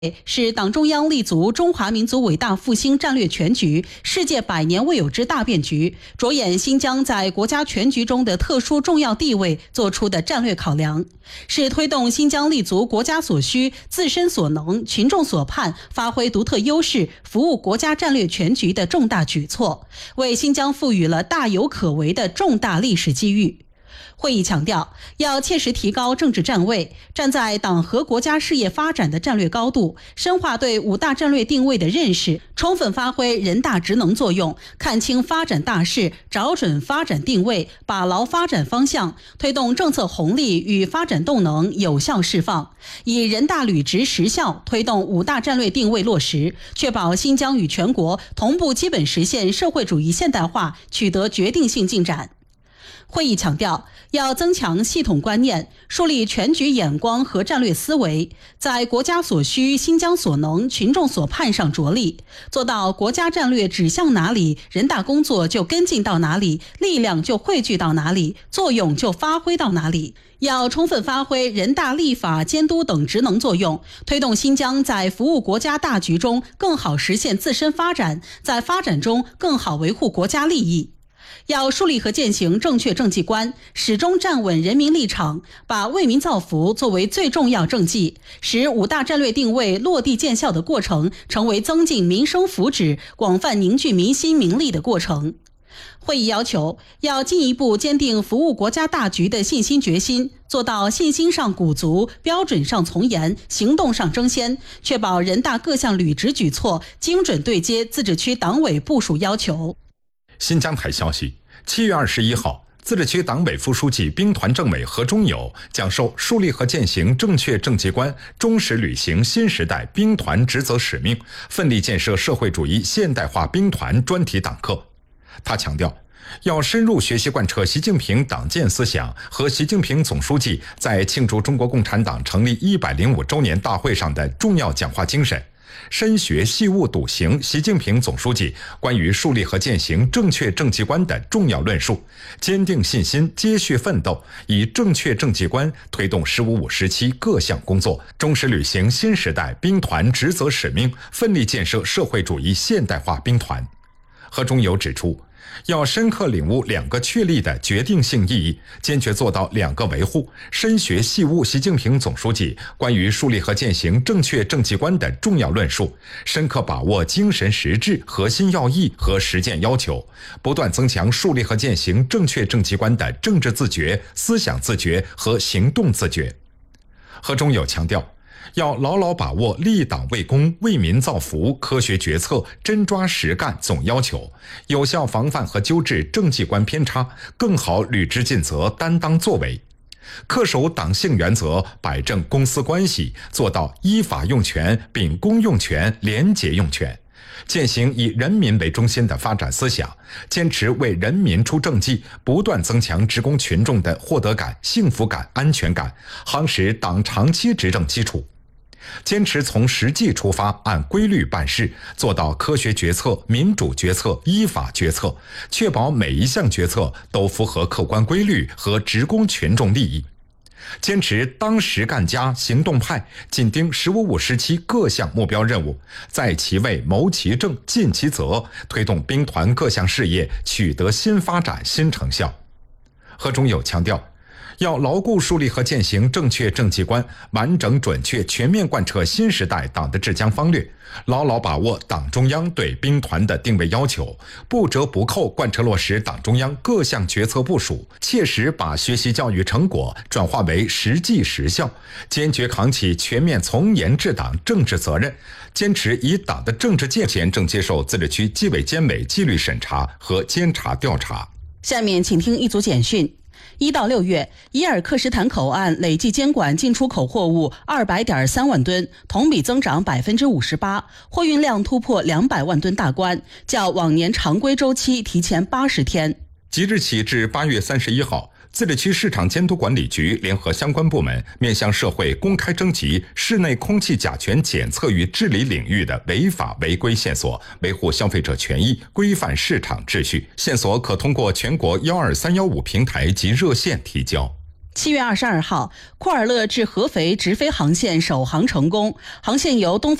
是党中央立足中华民族伟大复兴战略全局、世界百年未有之大变局，着眼新疆在国家全局中的特殊重要地位作出的战略考量，是推动新疆立足国家所需、自身所能、群众所盼，发挥独特优势，服务国家战略全局的重大举措，为新疆赋予了大有可为的重大历史机遇。会议强调，要切实提高政治站位，站在党和国家事业发展的战略高度，深化对五大战略定位的认识，充分发挥人大职能作用，看清发展大势，找准发展定位，把牢发展方向，推动政策红利与发展动能有效释放，以人大履职实效推动五大战略定位落实，确保新疆与全国同步基本实现社会主义现代化取得决定性进展。会议强调，要增强系统观念，树立全局眼光和战略思维，在国家所需、新疆所能、群众所盼上着力，做到国家战略指向哪里，人大工作就跟进到哪里，力量就汇聚到哪里，作用就发挥到哪里。要充分发挥人大立法、监督等职能作用，推动新疆在服务国家大局中更好实现自身发展，在发展中更好维护国家利益。要树立和践行正确政绩观，始终站稳人民立场，把为民造福作为最重要政绩，使五大战略定位落地见效的过程成为增进民生福祉、广泛凝聚民心民力的过程。会议要求，要进一步坚定服务国家大局的信心决心，做到信心上鼓足，标准上从严，行动上争先，确保人大各项履职举措精准对接自治区党委部署要求。 新疆台消息，7月21号，自治区党委副书记、兵团政委何忠友讲授树立和践行正确政绩观，忠实履行新时代兵团职责使命，奋力建设社会主义现代化兵团专题党课。他强调，要深入学习贯彻习近平党建思想和习近平总书记在庆祝中国共产党成立105周年大会上的重要讲话精神，深学细悟笃行习近平总书记关于树立和践行正确政绩观的重要论述，坚定信心，接续奋斗，以正确政绩观推动“15·5”时期各项工作，忠实履行新时代兵团职责使命，奋力建设社会主义现代化兵团。何忠友指出，要深刻领悟2个确立的决定性意义，坚决做到2个维护，深学细悟习近平总书记关于树立和践行正确政绩观的重要论述，深刻把握精神实质、核心要义和实践要求，不断增强树立和践行正确政绩观的政治自觉、思想自觉和行动自觉。何忠友强调，要牢牢把握立党为公、为民造福科学决策、真抓实干总要求，有效防范和纠治政绩观偏差，更好履职尽责、担当作为，恪守党性原则，摆正公私关系，做到依法用权、秉公用权、廉洁用权，践行以人民为中心的发展思想，坚持为人民出政绩，不断增强职工群众的获得感、幸福感、安全感，夯实党长期执政基础。坚持从实际出发，按规律办事，做到科学决策、民主决策、依法决策，确保每一项决策都符合客观规律和职工群众利益。坚持当实干家、行动派，紧盯“15·5”时期各项目标任务，在其位、谋其政、尽其责，推动兵团各项事业取得新发展、新成效。何忠友强调，要牢固树立和践行正确政绩观，完整准确全面贯彻新时代党的治疆方略，牢牢把握党中央对兵团的定位要求，不折不扣贯彻落实党中央各项决策部署，切实把学习教育成果转化为实际实效，坚决扛起全面从严治党政治责任，坚持以党的政治见贤政接受自治区纪委监委纪律审查和监察调查。 下面请听一组简讯。1到6月，伊尔克什坦口岸累计监管进出口货物200.3万吨，同比增长58%，货运量突破200万吨大关，较往年常规周期提前80天。 即日起至8月31号，自治区市场监督管理局联合相关部门面向社会公开征集室内空气甲醛检测与治理领域的违法违规线索，维护消费者权益，规范市场秩序。线索可通过全国12315平台及热线提交。 7月22号，库尔勒至合肥直飞航线首航成功，航线由东